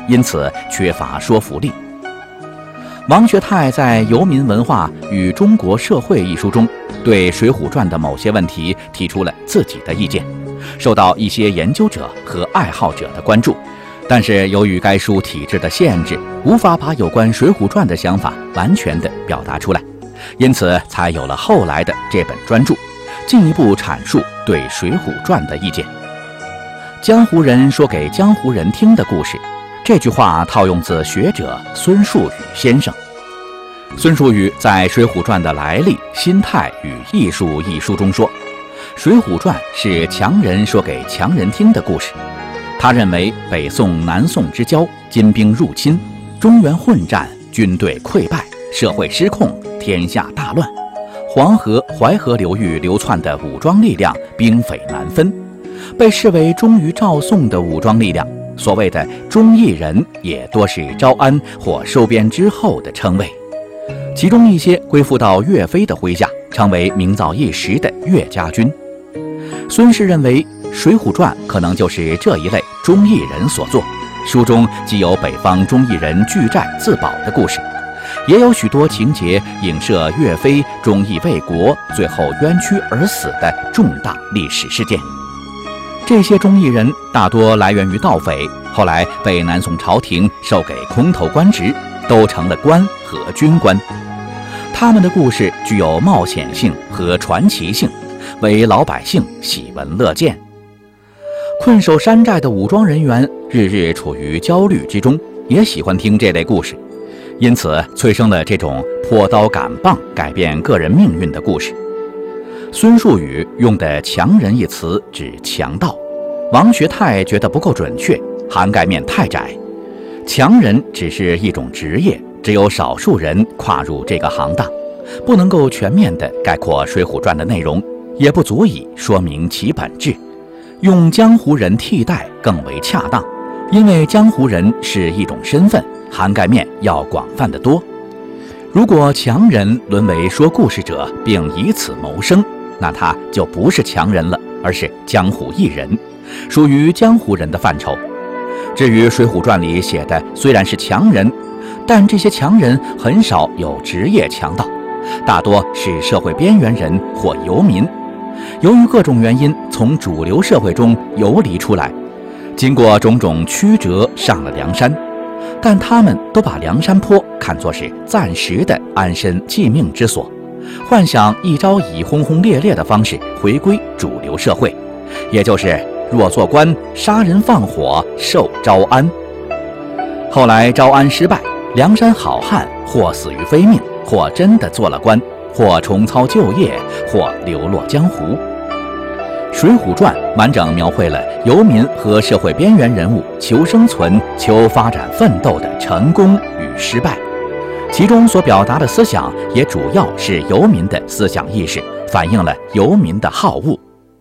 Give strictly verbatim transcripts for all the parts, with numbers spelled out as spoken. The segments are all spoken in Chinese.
因此缺乏说服力。王学泰在《游民文化与中国社会》一书中，对《水浒传》的某些问题提出了自己的意见，受到一些研究者和爱好者的关注。但是由于该书体制的限制，无法把有关《水浒传》的想法完全的表达出来，因此才有了后来的这本专著，进一步阐述对《水浒传》的意见。江湖人说给江湖人听的故事，这句话套用自学者孙树宇先生。孙树宇在《水浒传》的来历、心态与艺术一书中说，《水浒传》是强人说给强人听的故事。他认为北宋南宋之交，金兵入侵，中原混战，军队溃败，社会失控，天下大乱，黄河、淮河流域流窜的武装力量兵匪难分，被视为忠于赵宋的武装力量，所谓的忠义人也多是招安或收编之后的称谓，其中一些归附到岳飞的麾下，成为名噪一时的岳家军。孙氏认为《水浒传》可能就是这一类忠义人所作，书中既有北方忠义人拒寨自保的故事，也有许多情节影射岳飞忠义为国，最后冤屈而死的重大历史事件。这些忠义人大多来源于盗匪，后来被南宋朝廷授给空头官职，都成了官和军官。他们的故事具有冒险性和传奇性，为老百姓喜闻乐见。困守山寨的武装人员日日处于焦虑之中，也喜欢听这类故事，因此催生了这种破刀杆棒改变个人命运的故事。孙树宇用的强人一词指强盗，王学泰觉得不够准确，涵盖面太窄。强人只是一种职业，只有少数人跨入这个行当，不能够全面地概括《水浒传》的内容，也不足以说明其本质。用江湖人替代更为恰当，因为江湖人是一种身份，涵盖面要广泛得多。如果强人沦为说故事者并以此谋生，那他就不是强人了，而是江湖艺人，属于江湖人的范畴。至于《水浒传》里写的虽然是强人，但这些强人很少有职业强盗，大多是社会边缘人或游民，由于各种原因从主流社会中游离出来，经过种种曲折上了梁山，但他们都把梁山坡看作是暂时的安身寄命之所，幻想一朝以轰轰烈烈的方式回归主流社会，也就是若做官杀人放火受招安。后来招安失败，梁山好汉或死于非命，或真的做了官，或重操旧业，或流落江湖。《水浒传》完整描绘了游民和社会边缘人物求生存、求发展奋斗的成功与失败，其中所表达的思想也主要是游民的思想意识，反映了游民的好恶。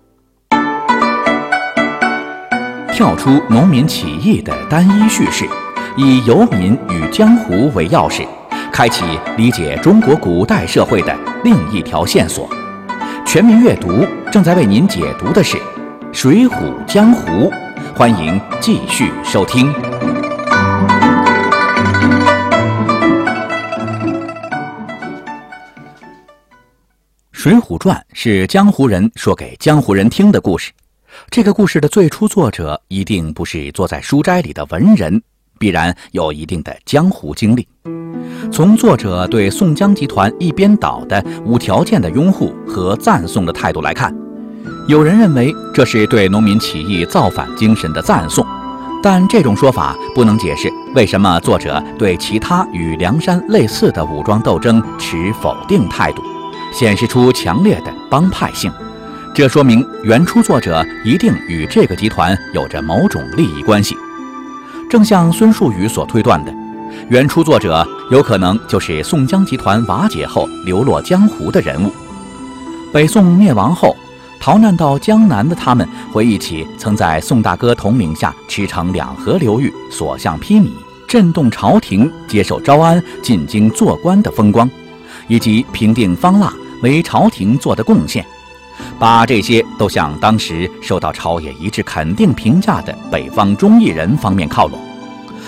跳出农民起义的单一叙事，以游民与江湖为钥匙，开启理解中国古代社会的另一条线索。全民阅读正在为您解读的是《水浒江湖》，欢迎继续收听。《水浒传》是江湖人说给江湖人听的故事。这个故事的最初作者一定不是坐在书斋里的文人，必然有一定的江湖经历。从作者对宋江集团一边倒的无条件的拥护和赞颂的态度来看，有人认为这是对农民起义造反精神的赞颂，但这种说法不能解释为什么作者对其他与梁山类似的武装斗争持否定态度，显示出强烈的帮派性。这说明原初作者一定与这个集团有着某种利益关系。正像孙树宇所推断的，原初作者有可能就是宋江集团瓦解后流落江湖的人物。北宋灭亡后，逃难到江南的他们回忆起曾在宋大哥统领下驰骋两河流域，所向披靡，震动朝廷，接受招安，进京做官的风光，以及平定方腊为朝廷做的贡献，把这些都向当时受到朝野一致肯定评价的北方忠义人方面靠拢。